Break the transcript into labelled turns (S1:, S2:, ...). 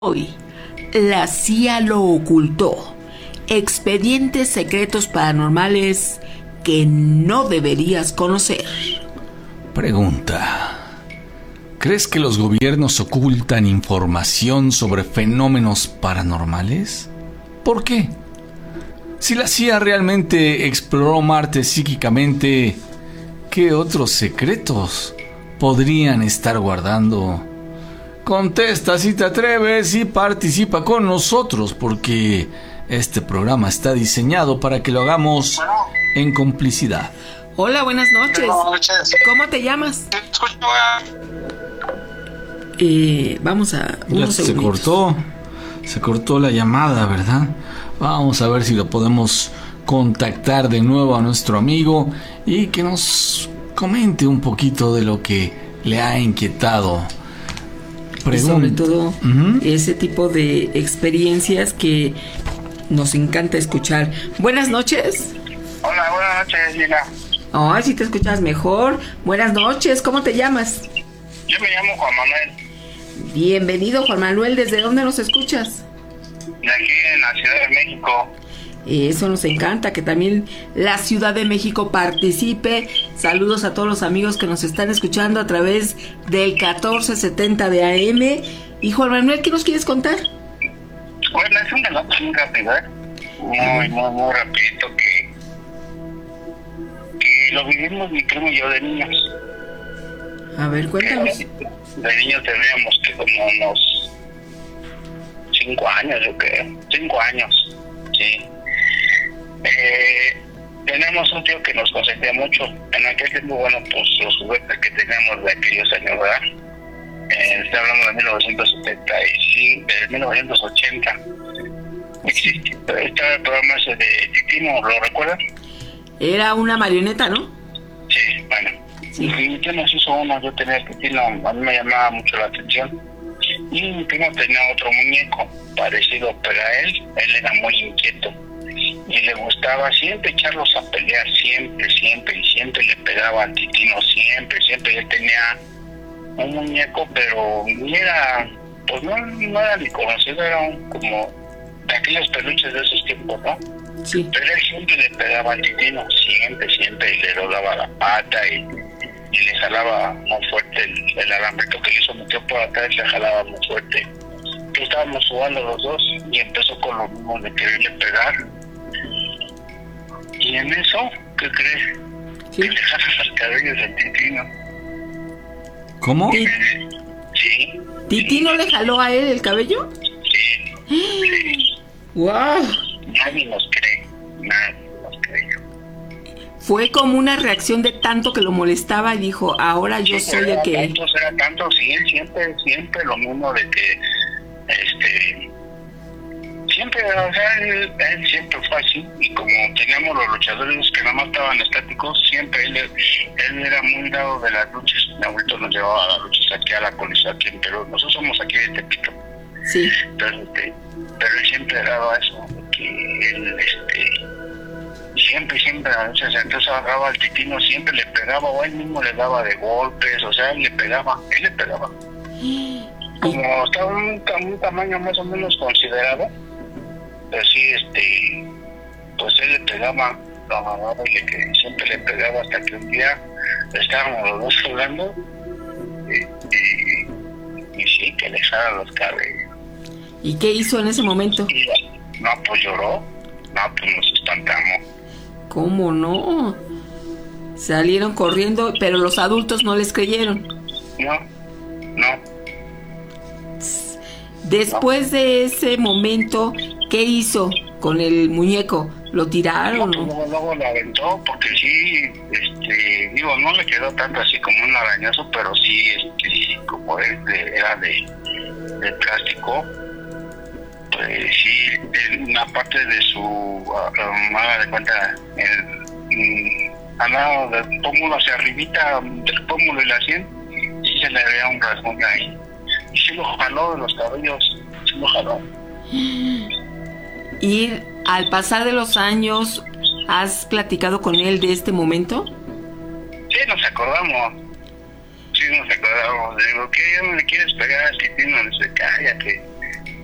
S1: Hoy, la CIA lo ocultó. Expedientes secretos paranormales que no deberías conocer.
S2: Pregunta: ¿crees que los gobiernos ocultan información sobre fenómenos paranormales? ¿Por qué? Si la CIA realmente exploró Marte psíquicamente, ¿qué otros secretos podrían estar guardando? Contesta si te atreves y participa con nosotros, porque este programa está diseñado para que lo hagamos en complicidad.
S1: Hola, buenas noches.
S3: Buenas noches.
S1: ¿Cómo te llamas? Vamos a
S2: Ya se cortó la llamada, ¿verdad? Vamos a ver si lo podemos contactar de nuevo a nuestro amigo y que nos comente un poquito de lo que le ha inquietado.
S1: Y sobre todo ese tipo de experiencias que nos encanta escuchar. Buenas noches.
S3: Hola, buenas noches, Gina.
S1: Ay, si te escuchas mejor. Buenas noches, ¿cómo te llamas?
S3: Yo me llamo Juan Manuel,
S1: Bienvenido, Juan Manuel. ¿Desde dónde nos escuchas?
S3: de aquí en la Ciudad de México.
S1: Eso nos encanta, que también la Ciudad de México participe. Saludos a todos los amigos que nos están escuchando a través del 1470 de AM. Y Juan Manuel, ¿qué nos quieres contar?
S3: Bueno, es un relato muy rápido, muy rapidito, que lo vivimos mi primo y yo de niños.
S1: A ver, cuéntanos.
S3: De niños teníamos que como unos 5 años, yo creo. 5 años, sí. Tenemos un tío que nos consentía mucho. En aquel tiempo, bueno, pues los juguetes que teníamos de aquellos años, ¿verdad? Estoy hablando de 1975, de 1980. Estaba el programa ese de Titino, ¿lo recuerdan?
S1: Era una marioneta, ¿no?
S3: Sí, bueno.
S1: Sí.
S3: Mi tío nos hizo uno, yo tenía el Titino, a mí me llamaba mucho la atención. Y mi primo tenía otro muñeco parecido, pero a él era muy inquieto. Y le gustaba siempre echarlos a pelear, siempre le pegaba al Titino, siempre. Él tenía un muñeco, pero ni era, pues no era ni conocido, era como de aquellos peluches de esos tiempos, ¿no?
S1: Sí.
S3: Pero él siempre le pegaba al Titino, siempre, y le rodaba la pata y le jalaba muy fuerte el alambrito que le hizo, metió por atrás y le jalaba muy fuerte. Que estábamos jugando los dos y empezó con lo mismo de quererle pegar. Y en eso, ¿qué crees?
S1: Sí.
S3: Que le jala los cabellos al Titino.
S2: ¿Cómo?
S3: Sí.
S1: ¿Titino le jaló a él el cabello?
S3: Sí.
S1: ¡Wow!
S3: Nadie nos cree.
S1: Fue como una reacción de tanto que lo molestaba y dijo, ahora yo soy el que...
S3: Era tanto, sí, él siempre lo mismo de que, siempre, o sea, él siempre fue así, y como teníamos los luchadores que nada más estaban estáticos, siempre él era muy dado de las luchas. Mi abuelito nos llevaba a las luchas aquí a la Coliseo, aquí en Perú. Nosotros somos aquí de Tepito.
S1: Sí.
S3: Entonces, pero él siempre era dado a eso, que él, siempre en las luchas, entonces agarraba al Titino, siempre le pegaba, o él mismo le daba de golpes, o sea, él le pegaba. Como estaba un tamaño más o menos considerado, pero sí, pues él le pegaba, lo agarraba y siempre le pegaba, hasta que un día estábamos los dos jugando y sí, que le jala los cabellos.
S1: ¿Y qué hizo en ese momento?
S3: No, pues lloró, pues nos espantamos.
S1: ¿Cómo no? Salieron corriendo, pero los adultos no les creyeron.
S3: No.
S1: Después de ese momento, ¿qué hizo con el muñeco? ¿Lo tiraron o no?
S3: Luego lo aventó, porque sí, no le quedó tanto así como un arañazo, pero sí, como era de plástico, pues sí, una parte de su, haga de cuenta, al lado del pómulo hacia arribita, del pómulo y la sien, sí se le veía un rasgón ahí. Y sí lo jaló de los cabellos, sí lo jaló.
S1: ¿Y al pasar de los años has platicado con él de este momento?
S3: Sí, nos acordamos. Le digo, ¿qué? ¿Ya no le quieres pegar al Titino? Le dice, cállate.